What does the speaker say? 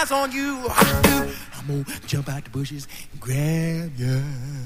eyes on you. I'm gonna jump out the bushes and grab you.